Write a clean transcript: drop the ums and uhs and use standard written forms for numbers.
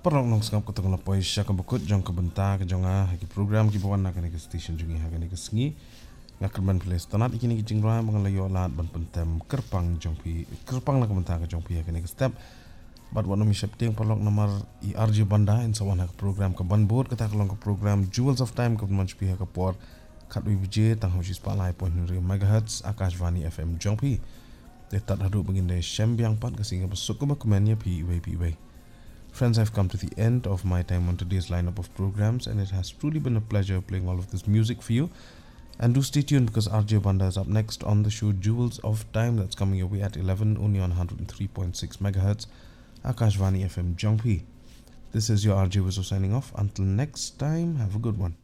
Parang nong skap ko tong lapoi siya ka bukut jong kabenta ka jonga ki program ki bawan na ka ni station jungi ha ka ni sngi ngakerban place tanat ikini ki jingwa mangalayo lat ban pentem kerpang jong pi kerpang na kabenta ka jong pi ha ka ni step but wanu mi shapting parlok nomor RJ Banda in sawan ha program ka ban board kata ka long ka program Jewels of Time ka manch pi ha ka por kat wi bj tang hosis pa lai point megahertz Akashvani FM jong pi de tat hadu beginde sembiang pat ka singa besuk ko kumanya pi wi Friends, I've come to the end of my time on today's lineup of programs, and it has truly been a pleasure playing all of this music for you. And do stay tuned because RJ Banda is up next on the show Jewels of Time that's coming your way at 11 only on 103.6 megahertz Akashvani FM Jongpi. This is your RJ Wizzo signing off. Until next time, have a good one.